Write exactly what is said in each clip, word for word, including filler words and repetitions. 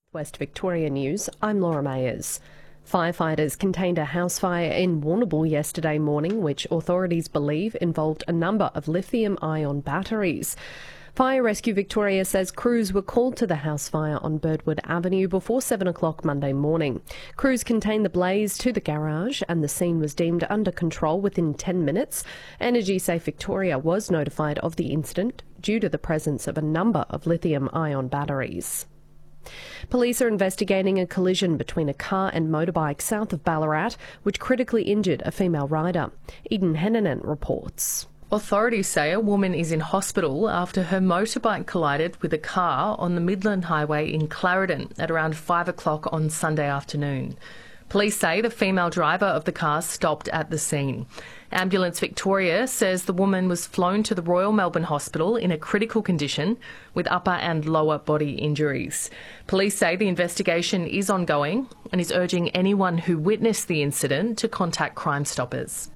West Victoria News, I'm Laura Mayers. Firefighters contained a house fire in Warrnambool yesterday morning, which authorities believe involved a number of lithium-ion batteries. Fire Rescue Victoria says crews were called to the house fire on Birdwood Avenue before seven o'clock Monday morning. Crews contained the blaze to the garage and the scene was deemed under control within ten minutes. Energy Safe Victoria was notified of the incident due to the presence of a number of lithium-ion batteries. Police are investigating a collision between a car and motorbike south of Ballarat, which critically injured a female rider. Eden Hennanen reports. Authorities say a woman is in hospital after her motorbike collided with a car on the Midland Highway in Clarendon at around five o'clock on Sunday afternoon. Police say the female driver of the car stopped at the scene. Ambulance Victoria says the woman was flown to the Royal Melbourne Hospital in a critical condition with upper and lower body injuries. Police say the investigation is ongoing and is urging anyone who witnessed the incident to contact Crime Stoppers.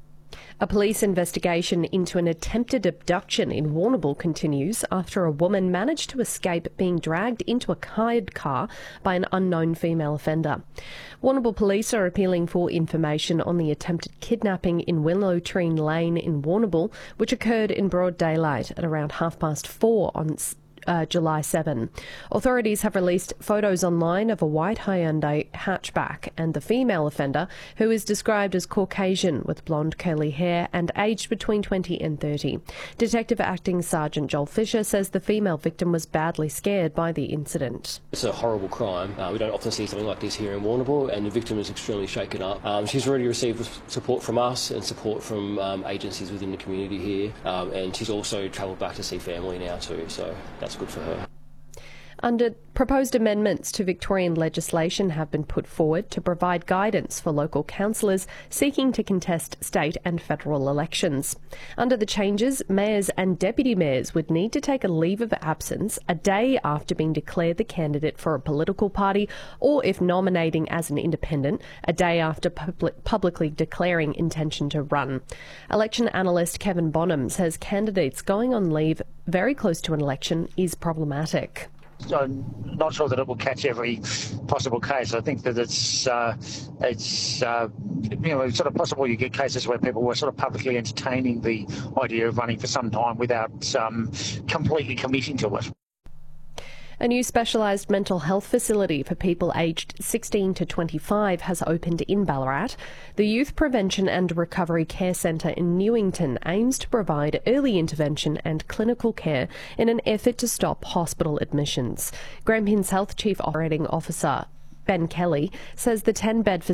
A police investigation into an attempted abduction in Warrnambool continues after a woman managed to escape being dragged into a hired car by an unknown female offender. Warrnambool police are appealing for information on the attempted kidnapping in Willow Tree Lane in Warrnambool, which occurred in broad daylight at around half past four on Uh, July seventh. Authorities have released photos online of a white Hyundai hatchback and the female offender, who is described as Caucasian with blonde curly hair and aged between twenty and thirty. Detective Acting Sergeant Joel Fisher says the female victim was badly scared by the incident. It's a horrible crime. Uh, we don't often see something like this here in Warrnambool, and the victim is extremely shaken up. Um, she's already received support from us and support from um, agencies within the community here, um, and she's also travelled back to see family now too, so that's good for her. Under proposed amendments to Victorian legislation have been put forward to provide guidance for local councillors seeking to contest state and federal elections. Under the changes, mayors and deputy mayors would need to take a leave of absence a day after being declared the candidate for a political party, or if nominating as an independent, a day after public, publicly declaring intention to run. Election analyst Kevin Bonham says candidates going on leave very close to an election is problematic. I'm not sure that it will catch every possible case. I think that it's uh, it's uh, you know it's sort of possible you get cases where people were sort of publicly entertaining the idea of running for some time without um, completely committing to it. A new specialised mental health facility for people aged sixteen to twenty-five has opened in Ballarat. The Youth Prevention and Recovery Care Centre in Newington aims to provide early intervention and clinical care in an effort to stop hospital admissions. Grampians Health Chief Operating Officer Ben Kelly says the ten-bed facility